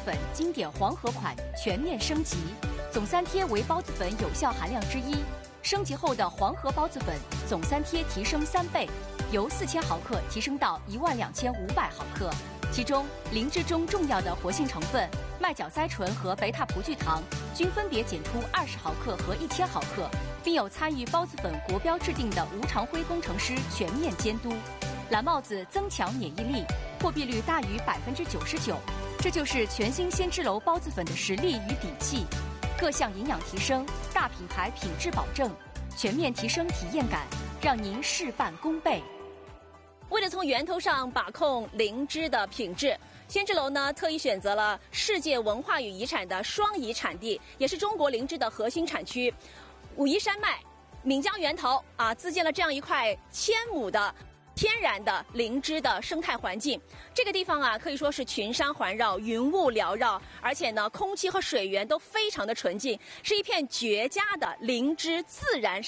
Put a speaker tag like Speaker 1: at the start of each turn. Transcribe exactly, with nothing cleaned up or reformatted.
Speaker 1: 粉经典黄河款全面升级，总三贴为孢子粉有效含量之一。升级后的黄河孢子粉总三贴提升三倍，由四千毫克提升到一万两千五百毫克。其中，灵芝中重要的活性成分麦角甾醇和贝塔葡聚糖均分别检出二十毫克和一千毫克，并有参与孢子粉国标制定的吴长辉工程师全面监督。蓝帽子增强免疫力，破壁率大于百分之九十九，这就是全新鲜芝楼孢子粉的实力与底气。各项营养提升，大品牌品质保证，全面提升体验感，让您事半功倍。
Speaker 2: 为了从源头上把控灵芝的品质，鲜芝楼呢特意选择了世界文化与遗产的双遗产地，也是中国灵芝的核心产区武夷山脉岷江源头啊，自建了这样一块千亩的天然的灵芝的生态环境。这个地方啊，可以说是群山环绕，云雾缭绕，而且呢，空气和水源都非常的纯净，是一片绝佳的灵芝自然